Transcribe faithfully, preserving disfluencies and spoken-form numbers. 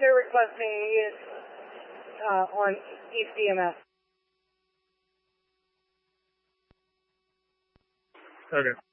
they're requesting is uh, on East D M S. Okay.